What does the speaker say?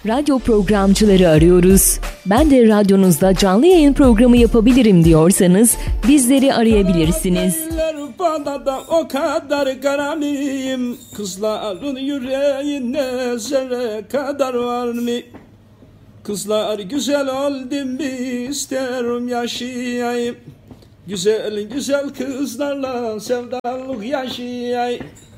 Radyo programcıları arıyoruz. Ben de radyonuzda canlı yayın programı yapabilirim diyorsanız bizleri arayabilirsiniz. Bana da o kadar karamıyım, kızların yüreğine zerre kadar var mı? Kızlar güzel oldum mu isterim yaşayayım, güzel güzel kızlarla sevdalık yaşayayım.